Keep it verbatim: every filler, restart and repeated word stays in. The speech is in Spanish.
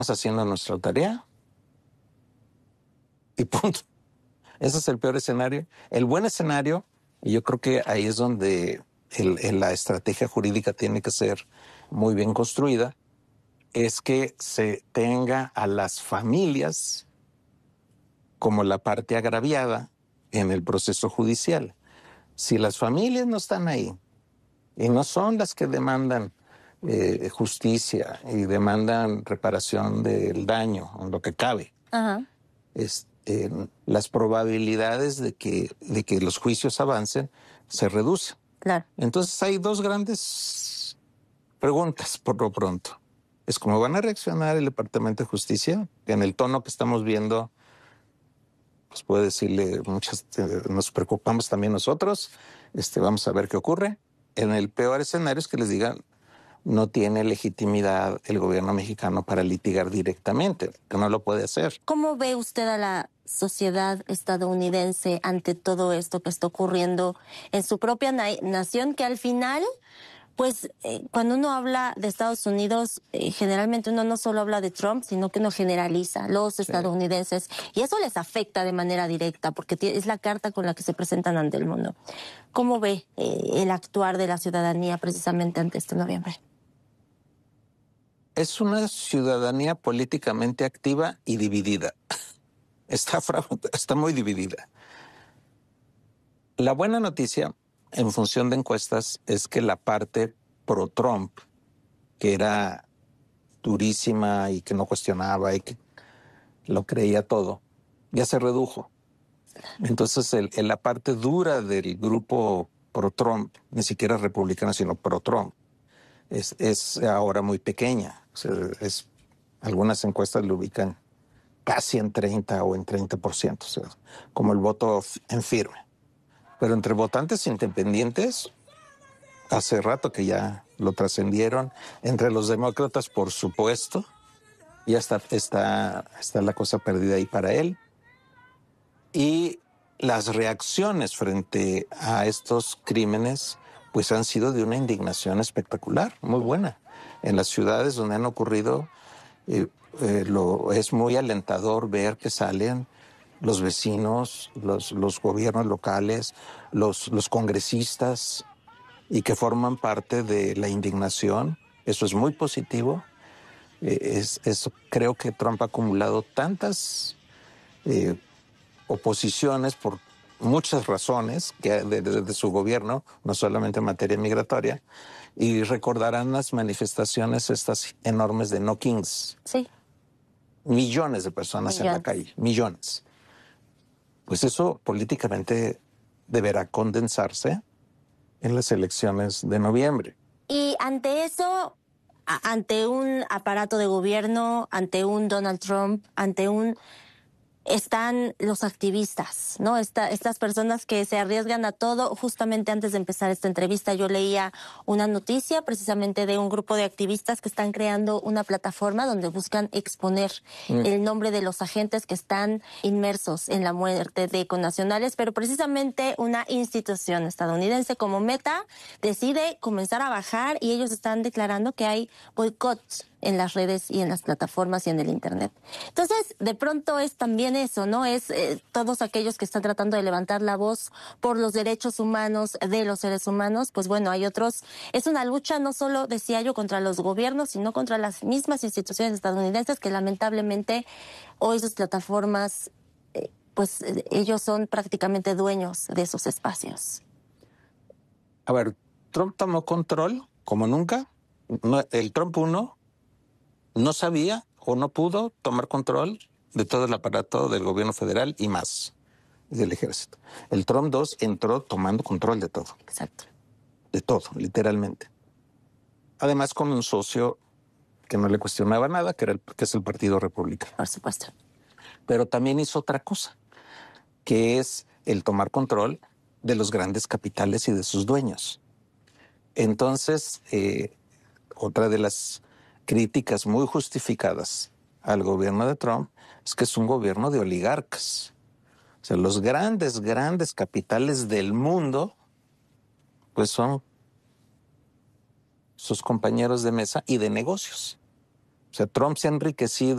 haciendo nuestra tarea y punto. Ese es el peor escenario. El buen escenario, y yo creo que ahí es donde el, el, la estrategia jurídica tiene que ser muy bien construida, es que se tenga a las familias como la parte agraviada en el proceso judicial. Si las familias no están ahí y no son las que demandan eh, justicia y demandan reparación del daño, en lo que cabe, Ajá. es, eh, las probabilidades de que, de que los juicios avancen se reducen. Claro. Entonces hay dos grandes preguntas por lo pronto. Es cómo van a reaccionar el Departamento de Justicia, que en el tono que estamos viendo, pues puede decirle muchas, eh, nos preocupamos también nosotros, este, vamos a ver qué ocurre. En el peor escenario es que les digan, no tiene legitimidad el gobierno mexicano para litigar directamente, que no lo puede hacer. ¿Cómo ve usted a la sociedad estadounidense ante todo esto que está ocurriendo en su propia na nación, que al final, pues eh, cuando uno habla de Estados Unidos, eh, generalmente uno no solo habla de Trump, sino que uno generaliza los Sí. estadounidenses, y eso les afecta de manera directa, porque es la carta con la que se presentan ante el mundo. ¿Cómo ve eh, el actuar de la ciudadanía precisamente ante este noviembre? Es una ciudadanía políticamente activa y dividida. Está, está muy dividida. La buena noticia, en función de encuestas, es que la parte pro-Trump, que era durísima y que no cuestionaba y que lo creía todo, ya se redujo. Entonces, el, el, la parte dura del grupo pro-Trump, ni siquiera republicana, sino pro-Trump, es, es ahora muy pequeña. O sea, es, algunas encuestas lo ubican casi en treinta o en treinta por ciento, o sea, como el voto en firme. Pero entre votantes independientes, hace rato que ya lo trascendieron. Entre los demócratas, por supuesto, ya está, está, está la cosa perdida ahí para él. Y las reacciones frente a estos crímenes pues han sido de una indignación espectacular, muy buena. En las ciudades donde han ocurrido, eh, eh, lo, es muy alentador ver que salen los vecinos, los, los gobiernos locales, los, los congresistas, y que forman parte de la indignación. Eso es muy positivo. Eh, es, es, creo que Trump ha acumulado tantas eh, oposiciones por muchas razones que de, de, de su gobierno, no solamente en materia migratoria, y recordarán las manifestaciones estas enormes de No Kings. Sí. Millones de personas millones. En la calle, millones. Pues eso políticamente deberá condensarse en las elecciones de noviembre. Y ante eso, ante un aparato de gobierno, ante un Donald Trump, ante un... están los activistas, ¿no? Esta, estas personas que se arriesgan a todo. Justamente antes de empezar esta entrevista yo leía una noticia precisamente de un grupo de activistas que están creando una plataforma donde buscan exponer mm. el nombre de los agentes que están inmersos en la muerte de connacionales, pero precisamente una institución estadounidense como Meta decide comenzar a bajar y ellos están declarando que hay boicots en las redes y en las plataformas y en el internet. Entonces, de pronto es también eso, ¿no? Es eh, todos aquellos que están tratando de levantar la voz por los derechos humanos de los seres humanos, pues bueno, hay otros. Es una lucha no solo, decía yo, contra los gobiernos, sino contra las mismas instituciones estadounidenses que lamentablemente hoy sus plataformas, eh, pues eh, ellos son prácticamente dueños de esos espacios. A ver, Trump tomó control como nunca. El Trump uno no sabía o no pudo tomar control de todo el aparato del gobierno federal y más del ejército. El Trump dos entró tomando control de todo. Exacto. De todo, literalmente. Además con un socio que no le cuestionaba nada, que, era el, que es el Partido Republicano. Por supuesto. Pero también hizo otra cosa, que es el tomar control de los grandes capitales y de sus dueños. Entonces, eh, otra de las críticas muy justificadas al gobierno de Trump es que es un gobierno de oligarcas. O sea, los grandes, grandes capitales del mundo, pues son sus compañeros de mesa y de negocios. O sea, Trump se ha enriquecido